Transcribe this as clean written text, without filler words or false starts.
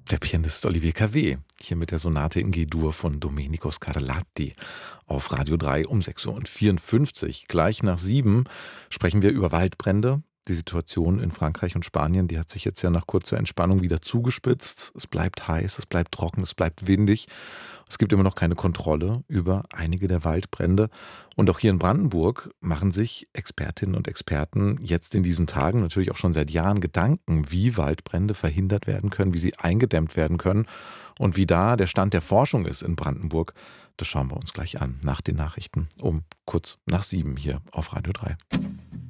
Der Pianist Olivier Cavé, hier mit der Sonate in G-Dur von Domenico Scarlatti auf Radio 3 um 6:54 Uhr. Gleich nach 7 sprechen wir über Waldbrände. Die Situation in Frankreich und Spanien, die hat sich jetzt ja nach kurzer Entspannung wieder zugespitzt. Es bleibt heiß, es bleibt trocken, es bleibt windig. Es gibt immer noch keine Kontrolle über einige der Waldbrände. Und auch hier in Brandenburg machen sich Expertinnen und Experten jetzt in diesen Tagen, natürlich auch schon seit Jahren, Gedanken, wie Waldbrände verhindert werden können, wie sie eingedämmt werden können und wie da der Stand der Forschung ist in Brandenburg. Das schauen wir uns gleich an nach den Nachrichten um kurz nach 7 hier auf Radio 3.